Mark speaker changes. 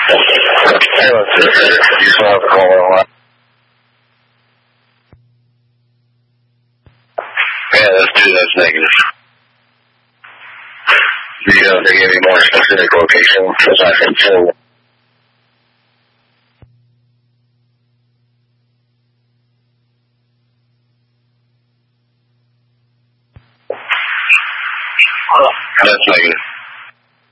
Speaker 1: Hey, let's see. You still have the call on line? Yeah, that's 2, that's negative. You know, they gave me more specific location, because I think so. That's negative.